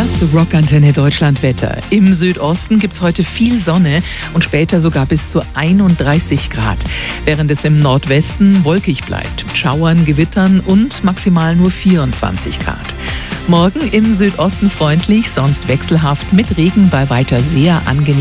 Das Rockantenne Deutschland Wetter. Im Südosten gibt es heute viel Sonne und später sogar bis zu 31 Grad. Während es im Nordwesten wolkig bleibt, mit Schauern, Gewittern und maximal nur 24 Grad. Morgen im Südosten freundlich, sonst wechselhaft mit Regen bei weiter sehr angenehm.